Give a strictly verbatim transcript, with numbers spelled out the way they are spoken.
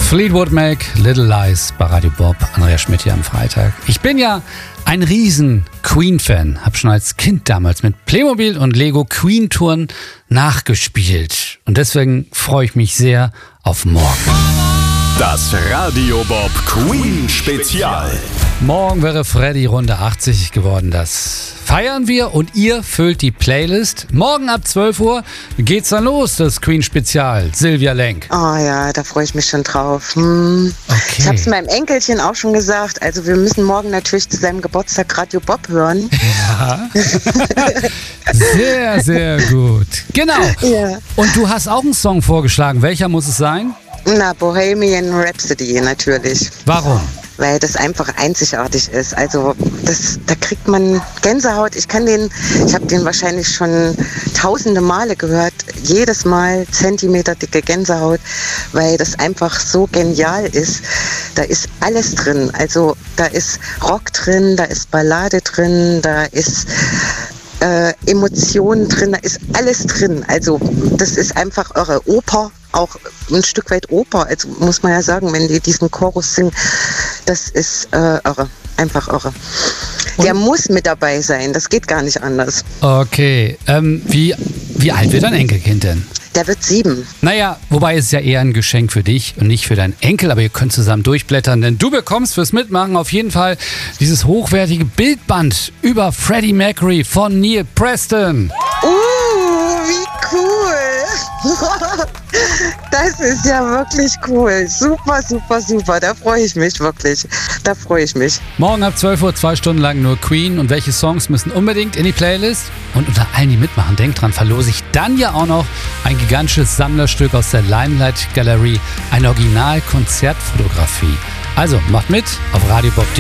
Fleetwood Mac, Little Lies bei Radio Bob. Andreas Schmidt hier am Freitag. Ich bin ja ein riesen Queen-Fan. Hab schon als Kind damals mit Playmobil und Lego Queen-Touren nachgespielt. Und deswegen freue ich mich sehr auf morgen. Das Radio Bob Queen Spezial. Morgen wäre Freddy Runde achtzig geworden. Das feiern wir und ihr füllt die Playlist. Morgen ab zwölf Uhr geht's dann los, das Queen Spezial. Silvia Lenk. Oh ja, da freue ich mich schon drauf. Hm. Okay. Ich habe es meinem Enkelchen auch schon gesagt. Also wir müssen morgen natürlich zu seinem Geburtstag Radio Bob hören. Ja. Sehr, sehr gut. Genau. Ja. Und du hast auch einen Song vorgeschlagen. Welcher muss es sein? Na, Bohemian Rhapsody natürlich. Warum? Weil das einfach einzigartig ist. Also das, da kriegt man Gänsehaut. Ich kann den, ich habe den wahrscheinlich schon tausende Male gehört. Jedes Mal zentimeterdicke Gänsehaut, weil das einfach so genial ist. Da ist alles drin. Also da ist Rock drin, da ist Ballade drin, da ist äh, Emotionen drin, da ist alles drin. Also das ist einfach eure Oper. Auch ein Stück weit Oper, also muss man ja sagen, wenn die diesen Chorus singen, das ist äh, irre, einfach irre. Der muss mit dabei sein, das geht gar nicht anders. Okay, ähm, wie, wie alt wird dein Enkelkind denn? Der wird sieben. Naja, wobei es ist ja eher ein Geschenk für dich und nicht für deinen Enkel, aber ihr könnt zusammen durchblättern, denn du bekommst fürs Mitmachen auf jeden Fall dieses hochwertige Bildband über Freddie Mercury von Neil Preston. Uh, wie cool! Das ist ja wirklich cool. Super, super, super. Da freue ich mich wirklich. Da freue ich mich. Morgen ab zwölf Uhr, zwei Stunden lang nur Queen. Und welche Songs müssen unbedingt in die Playlist? Und unter allen, die mitmachen, denkt dran, verlose ich dann ja auch noch ein gigantisches Sammlerstück aus der Limelight Gallery, eine Original-Konzertfotografie. Also macht mit auf Radio Bob.